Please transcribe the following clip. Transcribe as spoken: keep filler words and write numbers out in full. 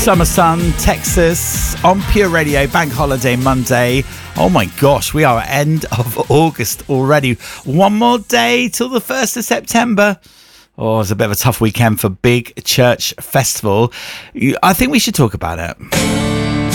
Summer Sun, Texas, on Pure Radio, Bank Holiday Monday. Oh my gosh, we are at end of August already. One more day till the first of September. Oh, it's a bit of a tough weekend for Big Church Festival. I think we should talk about it.